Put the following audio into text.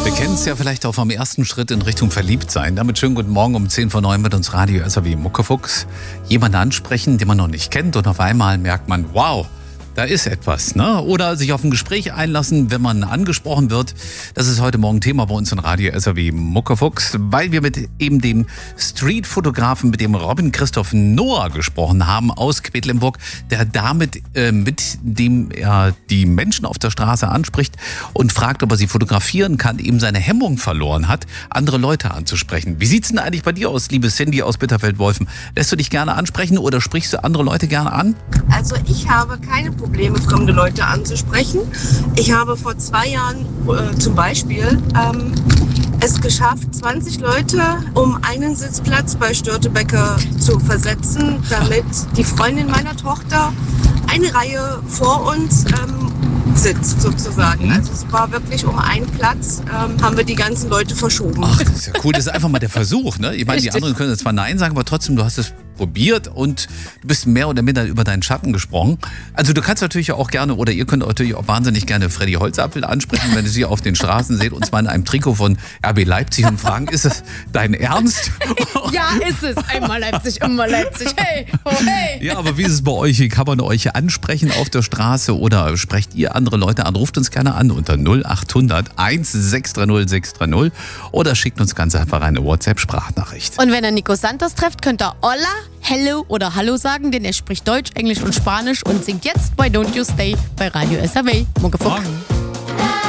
Wir kennen es ja vielleicht auch vom ersten Schritt in Richtung Verliebtsein. Damit schönen guten Morgen um 10 vor 9 mit uns Radio SAW Muckefuchs. Jemanden ansprechen, den man noch nicht kennt und auf einmal merkt man, wow, da ist etwas, ne? Oder sich auf ein Gespräch einlassen, wenn man angesprochen wird. Das ist heute Morgen Thema bei uns in Radio SAW Muckefuchs, weil wir mit eben dem Streetfotografen, mit dem Robin Christoph Noah gesprochen haben aus Quedlinburg, der damit mit dem er die Menschen auf der Straße anspricht und fragt, ob er sie fotografieren kann, eben seine Hemmung verloren hat, andere Leute anzusprechen. Wie sieht's denn eigentlich bei dir aus, liebe Cindy aus Bitterfeld-Wolfen? Lässt du dich gerne ansprechen oder sprichst du andere Leute gerne an? Also ich habe keine Probleme, fremde Leute anzusprechen. Ich habe vor 2 Jahren zum Beispiel es geschafft, 20 Leute um einen Sitzplatz bei Störtebeker zu versetzen, damit die Freundin meiner Tochter eine Reihe vor uns sitzt sozusagen. Also es war wirklich um einen Platz, haben wir die ganzen Leute verschoben. Ach, das ist ja cool. Das ist einfach mal der Versuch, ne? Ich meine, die anderen können zwar Nein sagen, aber trotzdem, du hast es probiert und du bist mehr oder minder über deinen Schatten gesprungen. Also du kannst natürlich auch gerne, oder ihr könnt natürlich auch wahnsinnig gerne Freddy Holzapfel ansprechen, wenn ihr sie auf den Straßen seht, und zwar in einem Trikot von RB Leipzig und fragen, ist es dein Ernst? Ja, ist es. Einmal Leipzig, immer Leipzig. Hey, oh hey. Ja, aber wie ist es bei euch? Kann man euch ansprechen auf der Straße oder sprecht ihr andere Leute an? Ruft uns gerne an unter 0800 1630 630 oder schickt uns ganz einfach eine WhatsApp-Sprachnachricht. Und wenn ihr Nico Santos trefft, könnt ihr Hola, Hello oder Hallo sagen, denn er spricht Deutsch, Englisch und Spanisch und singt jetzt bei Don't You Stay bei Radio SAW Muckefuck.